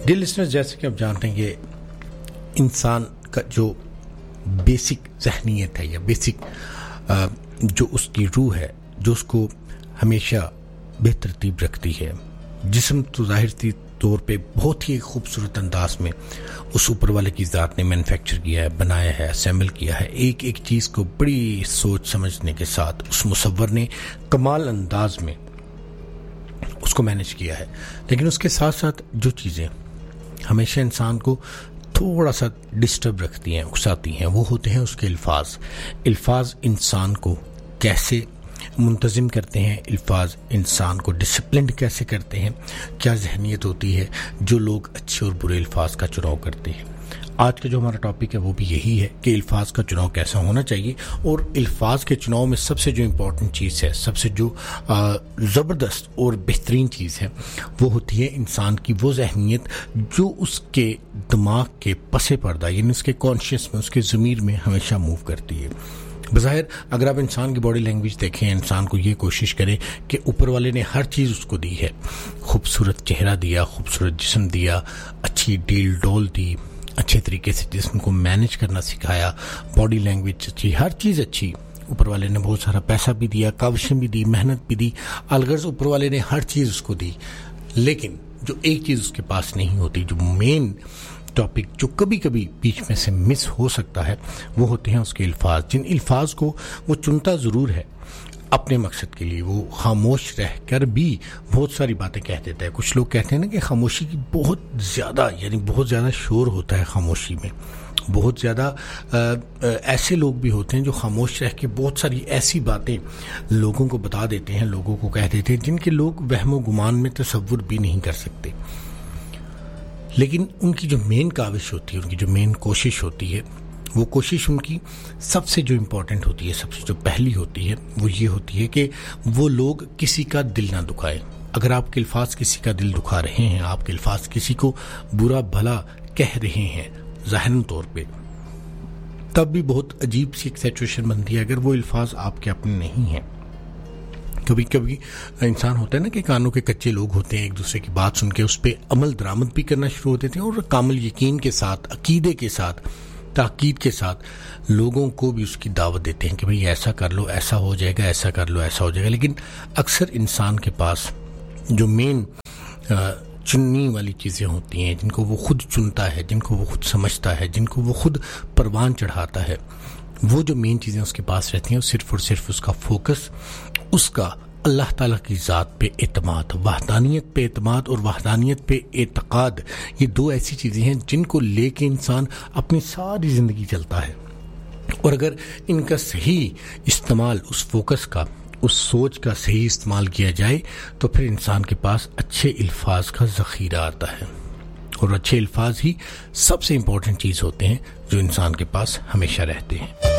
Dear listeners, جیسے کہ آپ جانتے ہیں کہ انسان کا جو بیسک ذہنیت ہے یا بیسک جو اس کی روح ہے، جو اس کو ہمیشہ بہترتیب رکھتی ہے، جسم تو ظاہر طور پہ بہت ہی خوبصورت انداز میں اس اوپر والے کی ذات نے مینوفیکچر کیا ہے، بنایا ہے، اسیمبل کیا ہے، ایک ایک چیز کو بڑی سوچ سمجھنے کے ساتھ اس مصور نے کمال انداز میں اس کو مینج کیا ہے. لیکن اس کے ساتھ ساتھ جو چیزیں ہمیشہ انسان کو تھوڑا سا ڈسٹرب رکھتی ہیں، اکساتی ہیں، وہ ہوتے ہیں اس کے الفاظ انسان کو کیسے منتظم کرتے ہیں، الفاظ انسان کو ڈسپلنڈ کیسے کرتے ہیں، کیا ذہنیت ہوتی ہے جو لوگ اچھے اور برے الفاظ کا چناؤ کرتے ہیں. آج کا جو ہمارا ٹاپک ہے وہ بھی یہی ہے کہ الفاظ کا چناؤ کیسا ہونا چاہیے، اور الفاظ کے چناؤ میں سب سے جو امپورٹنٹ چیز ہے، سب سے جو زبردست اور بہترین چیز ہے، وہ ہوتی ہے انسان کی وہ ذہنیت جو اس کے دماغ کے پس پردہ، یعنی اس کے کانشیس میں، اس کے ضمیر میں ہمیشہ موو کرتی ہے. بظاہر اگر آپ انسان کی باڈی لینگویج دیکھیں، انسان کو یہ کوشش کریں کہ اوپر والے نے ہر چیز اس کو دی ہے، خوبصورت چہرہ دیا، خوبصورت جسم دیا، اچھی ڈیل ڈول دی، اچھے طریقے سے جسم کو مینج کرنا سکھایا، باڈی لینگویج اچھی، ہر چیز اچھی، اوپر والے نے بہت سارا پیسہ بھی دیا، کاوشیں بھی دی، محنت بھی دی، الغرض اوپر والے نے ہر چیز اس کو دی. لیکن جو ایک چیز اس کے پاس نہیں ہوتی، جو مین ٹاپک جو کبھی کبھی بیچ میں سے مس ہو سکتا ہے، وہ ہوتے ہیں اس کے الفاظ. جن الفاظ کو وہ چنتا ضرور ہے اپنے مقصد کے لیے، وہ خاموش رہ کر بھی بہت ساری باتیں کہہ دیتا ہے. کچھ لوگ کہتے ہیں نا کہ خاموشی کی بہت زیادہ شور ہوتا ہے خاموشی میں. بہت زیادہ ایسے لوگ بھی ہوتے ہیں جو خاموش رہ کے بہت ساری ایسی باتیں لوگوں کو بتا دیتے ہیں، لوگوں کو کہہ دیتے ہیں، جن کے لوگ وہم و گمان میں تصور بھی نہیں کر سکتے. لیکن ان کی جو مین کاوش ہوتی ہے، ان کی جو مین کوشش ہوتی ہے، وہ کوشش ان کی سب سے جو امپورٹنٹ ہوتی ہے، سب سے جو پہلی ہوتی ہے، وہ یہ ہوتی ہے کہ وہ لوگ کسی کا دل نہ دکھائیں. اگر آپ کے الفاظ کسی کا دل دکھا رہے ہیں، آپ کے الفاظ کسی کو برا بھلا کہہ رہے ہیں ظاہری طور پہ، تب بھی بہت عجیب سی ایک سچویشن بنتی ہے اگر وہ الفاظ آپ کے اپنے نہیں ہیں. کبھی کبھی انسان ہوتا ہے نا کہ کانوں کے کچے لوگ ہوتے ہیں، ایک دوسرے کی بات سن کے اس پہ عمل درآمد بھی کرنا شروع ہو دیتے ہیں، اور کامل یقین کے ساتھ، عقیدے کے ساتھ، تاکید کے ساتھ لوگوں کو بھی اس کی دعوت دیتے ہیں کہ بھئی ایسا کر لو، ایسا ہو جائے گا، ایسا کر لو، ایسا ہو جائے گا. لیکن اکثر انسان کے پاس جو مین چننی والی چیزیں ہوتی ہیں، جن کو وہ خود چنتا ہے، جن کو وہ خود سمجھتا ہے، جن کو وہ خود پروان چڑھاتا ہے، وہ جو مین چیزیں اس کے پاس رہتی ہیں، وہ صرف اور صرف اس کا فوکس، اس کا اللہ تعالیٰ کی ذات پہ اعتماد، وحدانیت پہ اعتماد اور وحدانیت پہ اعتقاد. یہ دو ایسی چیزیں ہیں جن کو لے کے انسان اپنی ساری زندگی چلتا ہے. اور اگر ان کا صحیح استعمال، اس فوکس کا، اس سوچ کا صحیح استعمال کیا جائے، تو پھر انسان کے پاس اچھے الفاظ کا ذخیرہ آتا ہے. اور اچھے الفاظ ہی سب سے امپورٹنٹ چیز ہوتے ہیں جو انسان کے پاس ہمیشہ رہتے ہیں.